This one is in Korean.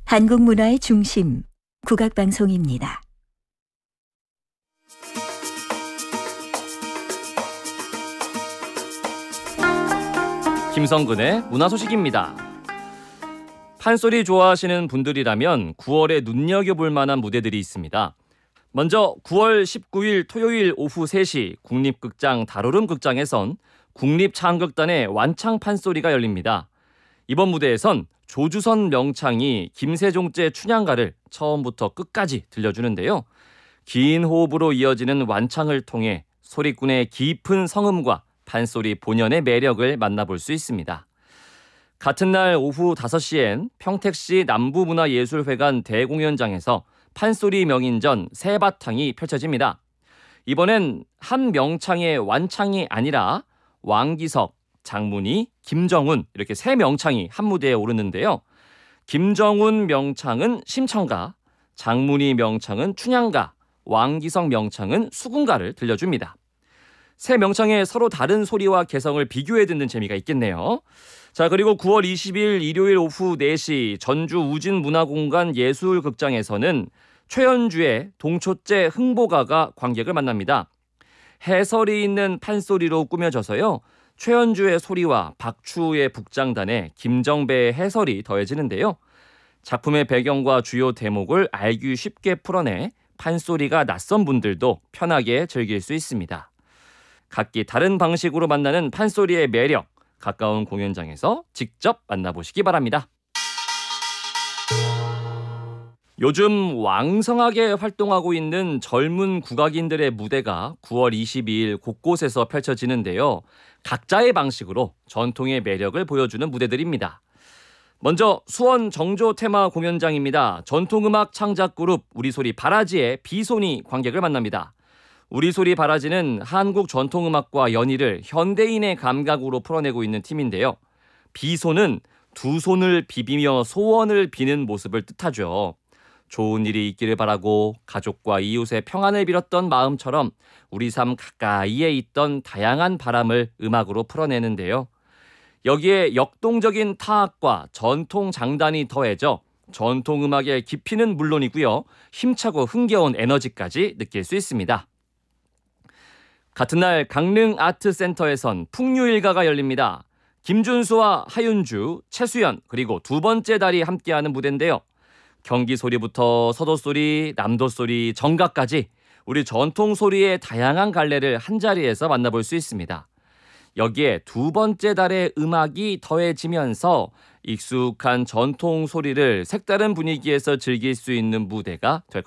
한국 문화의 중심, 국악방송입니다. 김성근의 문화소식입니다. 판소리 좋아하시는 분들이라면 9월에 눈여겨볼 만한 무대들이 있습니다. 먼저 9월 19일 토요일 오후 3시 국립극장 다로름 극장에선 국립창극단의 완창 판소리가 열립니다. 이번 무대에선 조주선 명창이 김세종제 춘향가를 처음부터 끝까지 들려주는데요. 긴 호흡으로 이어지는 완창을 통해 소리꾼의 깊은 성음과 판소리 본연의 매력을 만나볼 수 있습니다. 같은 날 오후 5시엔 평택시 남부문화예술회관 대공연장에서 판소리 명인전 새바탕이 펼쳐집니다. 이번엔 한 명창의 완창이 아니라 왕기석, 장문희, 김정훈 이렇게 세 명창이 한 무대에 오르는데요. 김정훈 명창은 심청가, 장문희 명창은 춘향가, 왕기석 명창은 수궁가를 들려줍니다. 세 명창의 서로 다른 소리와 개성을 비교해 듣는 재미가 있겠네요. 자, 그리고 9월 20일 일요일 오후 4시 전주 우진문화공간 예술극장에서는 최연주의 동초째 흥보가가 관객을 만납니다. 해설이 있는 판소리로 꾸며져서요. 최연주의 소리와 박추의 북장단에 김정배의 해설이 더해지는데요. 작품의 배경과 주요 대목을 알기 쉽게 풀어내 판소리가 낯선 분들도 편하게 즐길 수 있습니다. 각기 다른 방식으로 만나는 판소리의 매력, 가까운 공연장에서 직접 만나보시기 바랍니다. 요즘 왕성하게 활동하고 있는 젊은 국악인들의 무대가 9월 22일 곳곳에서 펼쳐지는데요. 각자의 방식으로 전통의 매력을 보여주는 무대들입니다. 먼저 수원 정조 테마 공연장입니다. 전통음악 창작 그룹 우리소리 바라지의 비손이 관객을 만납니다. 우리소리 바라지는 한국 전통음악과 연희를 현대인의 감각으로 풀어내고 있는 팀인데요. 비손은 두 손을 비비며 소원을 비는 모습을 뜻하죠. 좋은 일이 있기를 바라고 가족과 이웃의 평안을 빌었던 마음처럼 우리 삶 가까이에 있던 다양한 바람을 음악으로 풀어내는데요. 여기에 역동적인 타악과 전통 장단이 더해져 전통음악의 깊이는 물론이고요. 힘차고 흥겨운 에너지까지 느낄 수 있습니다. 같은 날 강릉 아트센터에선 풍류일가가 열립니다. 김준수와 하윤주, 최수연 그리고 두 번째 달이 함께하는 무대인데요. 경기 소리부터 서도 소리, 남도 소리, 정각까지 우리 전통 소리의 다양한 갈래를 한자리에서 만나볼 수 있습니다. 여기에 두 번째 달의 음악이 더해지면서 익숙한 전통 소리를 색다른 분위기에서 즐길 수 있는 무대가 될